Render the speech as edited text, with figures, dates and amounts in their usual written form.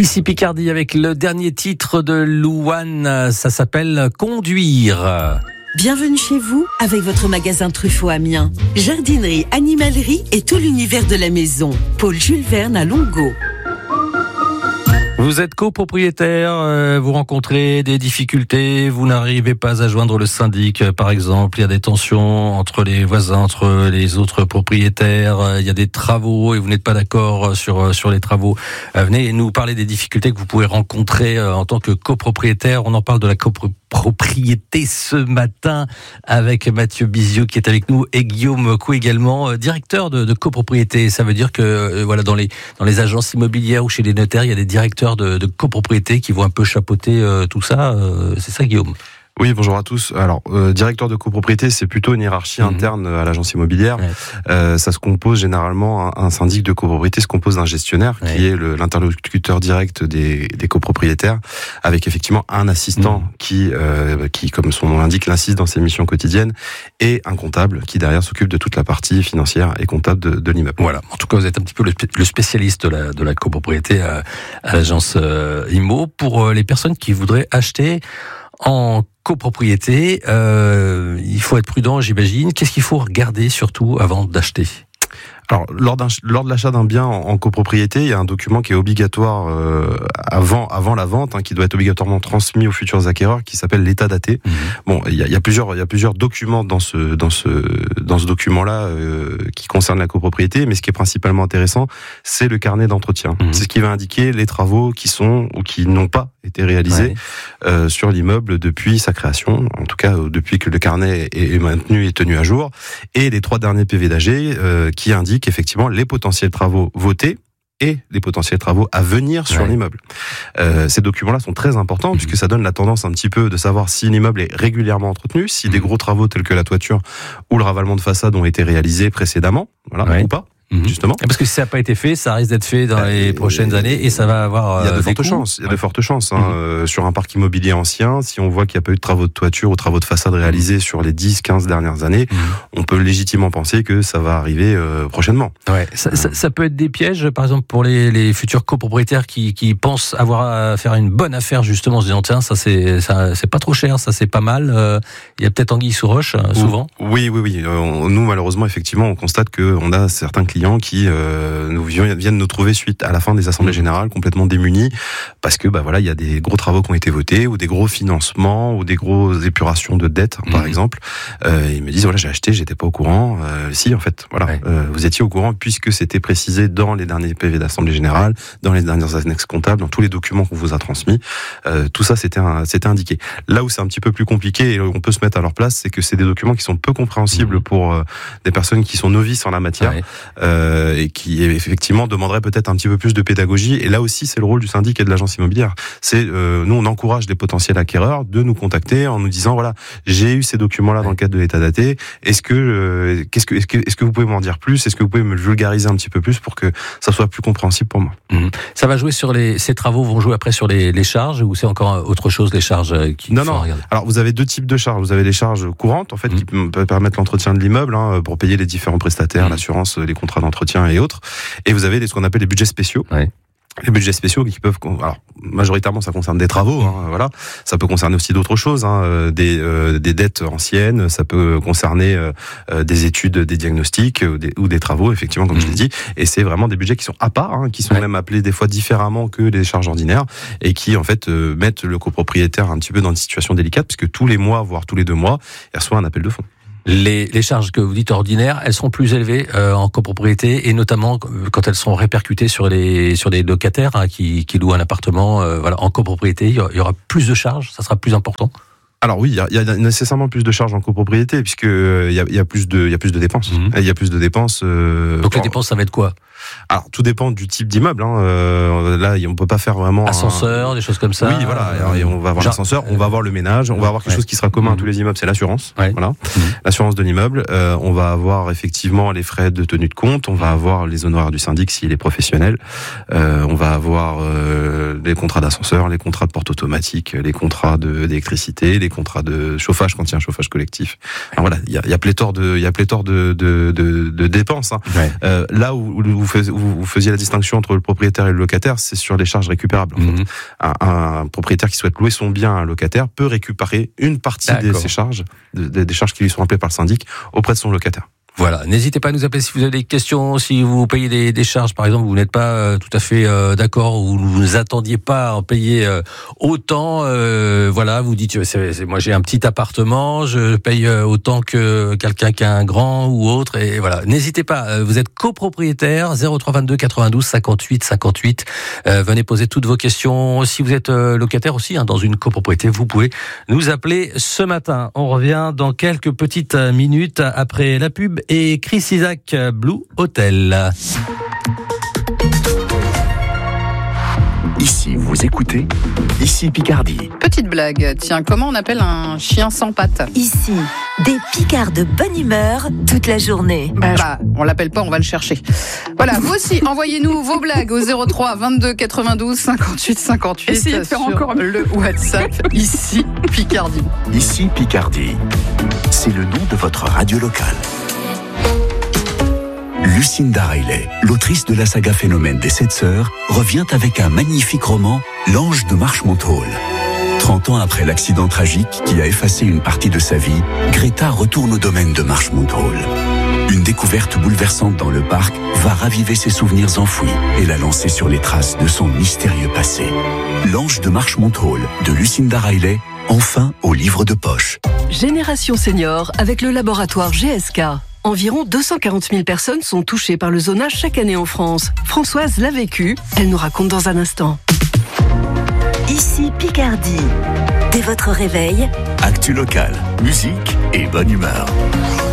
Ici Picardie avec le dernier titre de Louane, ça s'appelle Conduire. Bienvenue chez vous avec votre magasin Truffaut Amiens. Jardinerie, animalerie et tout l'univers de la maison. Paul Jules Verne à Longo. Vous êtes copropriétaire, vous rencontrez des difficultés, vous n'arrivez pas à joindre le syndic, par exemple, il y a des tensions entre les voisins, entre les autres propriétaires, il y a des travaux et vous n'êtes pas d'accord sur les travaux. Venez nous parler des difficultés que vous pouvez rencontrer en tant que copropriétaire. On en parle de la copropriété ce matin avec Mathieu Biziou qui est avec nous et Guillaume Coué également, directeur de copropriété. Ça veut dire que voilà, dans les agences immobilières ou chez les notaires, il y a des directeurs de copropriété qui vont un peu chapeauter tout ça. C'est ça, Guillaume? Oui, bonjour à tous. Alors, directeur de copropriété, c'est plutôt une hiérarchie interne à l'agence immobilière. Ouais. Ça se compose généralement, un syndic de copropriété se compose d'un gestionnaire qui est l'interlocuteur direct des copropriétaires, avec effectivement un assistant qui, comme son nom l'indique, l'assiste dans ses missions quotidiennes, et un comptable qui derrière s'occupe de toute la partie financière et comptable de l'immeuble. Voilà. En tout cas, vous êtes un petit peu le spécialiste de la copropriété à l'agence Immo. Pour les personnes qui voudraient acheter en copropriété, il faut être prudent, j'imagine. Qu'est-ce qu'il faut regarder surtout avant d'acheter ? Alors, lors de l'achat d'un bien en copropriété, il y a un document qui est obligatoire avant la vente, qui doit être obligatoirement transmis aux futurs acquéreurs, qui s'appelle l'état daté. Bon, il y a plusieurs documents dans ce document-là qui concernent la copropriété, mais ce qui est principalement intéressant, c'est le carnet d'entretien. C'est ce qui va indiquer les travaux qui sont ou qui n'ont pas été réalisés sur l'immeuble depuis sa création, en tout cas depuis que le carnet est maintenu et tenu à jour, et les 3 derniers PV d'AG qui indiquent effectivement les potentiels travaux votés et les potentiels travaux à venir sur l'immeuble. Ces documents-là sont très importants puisque ça donne la tendance un petit peu de savoir si l'immeuble est régulièrement entretenu, si des gros travaux tels que la toiture ou le ravalement de façade ont été réalisés précédemment, ou pas. Justement. Parce que si ça n'a pas été fait, ça risque d'être fait dans les prochaines années et ça va avoir il y a de fortes chances. Il y a de fortes chances. Sur un parc immobilier ancien, si on voit qu'il n'y a pas eu de travaux de toiture ou travaux de façade réalisés sur les 10-15 dernières années, on peut légitimement penser que ça va arriver prochainement. Ouais. Ça peut être des pièges, par exemple, pour les futurs copropriétaires qui pensent avoir à faire une bonne affaire, justement, en se disant, tiens, ça c'est pas trop cher, ça c'est pas mal. Il y a peut-être anguille sous roche, souvent. Oui. Nous, malheureusement, effectivement, on constate qu'on a certains clients qui viennent nous trouver suite à la fin des assemblées générales complètement démunis parce que il y a des gros travaux qui ont été votés ou des gros financements ou des grosses épurations de dettes par exemple. Ils me disent j'ai acheté, j'étais pas au courant. Si en fait vous étiez au courant puisque c'était précisé dans les derniers PV d'assemblée générale, dans les dernières annexes comptables, dans tous les documents qu'on vous a transmis. Tout ça c'était indiqué. Là où c'est un petit peu plus compliqué et on peut se mettre à leur place, c'est que c'est des documents qui sont peu compréhensibles pour des personnes qui sont novices en la matière. Et qui effectivement demanderait peut-être un petit peu plus de pédagogie. Et là aussi, c'est le rôle du syndic et de l'agence immobilière. C'est nous, on encourage les potentiels acquéreurs de nous contacter en nous disant j'ai eu ces documents-là dans le cadre de l'état daté. Est-ce que vous pouvez m'en dire plus ? Est-ce que vous pouvez me le vulgariser un petit peu plus pour que ça soit plus compréhensible pour moi ? Ça va jouer sur ces travaux vont jouer après sur les charges ou c'est encore autre chose les charges qui Non. Alors vous avez 2 types de charges. Vous avez les charges courantes en fait qui peuvent permettre l'entretien de l'immeuble pour payer les différents prestataires, l'assurance, les contrats d'entretien et autres. Et vous avez ce qu'on appelle les budgets spéciaux. Les budgets spéciaux qui peuvent, majoritairement ça concerne des travaux, Ça peut concerner aussi d'autres choses, des dettes anciennes, ça peut concerner des études, des diagnostics ou des travaux, effectivement, comme je l'ai dit. Et c'est vraiment des budgets qui sont à part, qui sont même appelés des fois différemment que les charges ordinaires et qui en fait mettent le copropriétaire un petit peu dans une situation délicate puisque tous les mois, voire tous les 2 mois, il reçoit un appel de fonds. Les charges que vous dites ordinaires, elles seront plus élevées en copropriété et notamment quand elles sont répercutées sur les locataires qui louent un appartement. En copropriété, il y aura plus de charges, ça sera plus important. Alors oui, il y a nécessairement plus de charges en copropriété puisque il y a plus de dépenses. Il y a plus de dépenses. Donc les dépenses, ça va être quoi ? Alors tout dépend du type d'immeuble. Là, on peut pas faire vraiment ascenseur, des choses comme ça. Oui, voilà. Alors, on va avoir l'ascenseur, on va avoir le ménage, on va avoir quelque chose qui sera commun à tous les immeubles, c'est l'assurance. L'assurance de l'immeuble. On va avoir effectivement les frais de tenue de compte. On va avoir les honoraires du syndic s'il est professionnel. On va avoir les contrats d'ascenseur, les contrats de porte automatique, les contrats d'électricité, les contrats de chauffage quand il y a un chauffage collectif. Alors voilà, il y a pléthore de dépenses. Là où vous vous faisiez la distinction entre le propriétaire et le locataire, c'est sur les charges récupérables. En fait. Un propriétaire qui souhaite louer son bien à un locataire peut récupérer une partie de ces charges, des charges qui lui sont rappelées par le syndic auprès de son locataire. Voilà, n'hésitez pas à nous appeler si vous avez des questions, si vous payez des charges, par exemple, vous n'êtes pas tout à fait d'accord ou vous ne attendiez pas à en payer autant. Voilà, vous dites, moi j'ai un petit appartement, je paye autant que quelqu'un qui a un grand ou autre, et voilà. N'hésitez pas, vous êtes copropriétaire, 03 22 92 58 58. Venez poser toutes vos questions. Si vous êtes locataire aussi, dans une copropriété, vous pouvez nous appeler ce matin. On revient dans quelques petites minutes après la pub et Chris Isaak, Blue Hotel. Ici, vous écoutez, ici Picardie. Petite blague, tiens, comment on appelle un chien sans pattes ? Ici, des Picards de bonne humeur toute la journée. On l'appelle pas, on va le chercher. Voilà, vous aussi, envoyez-nous vos blagues au 03 22 92 58 58. Essayez de faire encore le WhatsApp, ici Picardie. Ici Picardie, c'est le nom de votre radio locale. Lucinda Riley, l'autrice de la saga Phénomène des 7 sœurs, revient avec un magnifique roman, L'Ange de Marchmont Hall. 30 ans après l'accident tragique qui a effacé une partie de sa vie, Greta retourne au domaine de Marchmont Hall. Une découverte bouleversante dans le parc va raviver ses souvenirs enfouis et la lancer sur les traces de son mystérieux passé. L'Ange de Marchmont Hall de Lucinda Riley, enfin au livre de poche. Génération Senior avec le laboratoire GSK. Environ 240 000 personnes sont touchées par le zonage chaque année en France. Françoise l'a vécu, elle nous raconte dans un instant. Ici Picardie. Dès votre réveil, actu local, musique et bonne humeur.